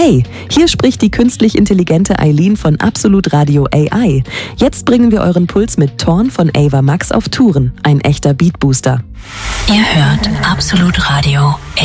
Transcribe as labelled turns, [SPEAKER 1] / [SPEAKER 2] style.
[SPEAKER 1] Hey, hier spricht die künstlich intelligente Eileen von Absolut Radio AI. Jetzt bringen wir euren Puls mit Torn von Ava Max auf Touren. Ein echter Beatbooster.
[SPEAKER 2] Ihr hört Absolut Radio